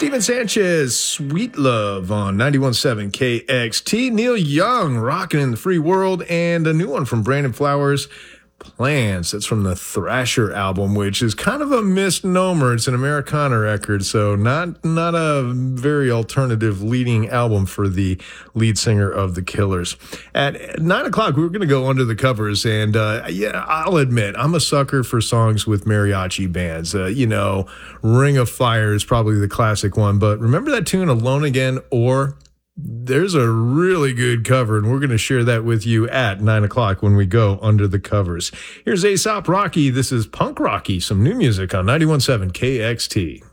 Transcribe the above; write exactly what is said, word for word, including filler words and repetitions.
Steven Sanchez, Sweet Love on ninety-one point seven K X T. Neil Young, Rockin' in the Free World, and a new one from Brandon Flowers, Plans. That's from the Thrasher album, which is kind of a misnomer. It's an Americana record, so not not a very alternative leading album for the lead singer of The Killers. At nine o'clock, we were going to go under the covers, and uh, yeah, I'll admit, I'm a sucker for songs with mariachi bands. Uh, you know, Ring of Fire is probably the classic one, but remember that tune, Alone Again, or... There's a really good cover, and we're going to share that with you at nine o'clock when we go under the covers. Here's A$AP Rocky. This is Punk Rocky, some new music on ninety-one point seven K X T.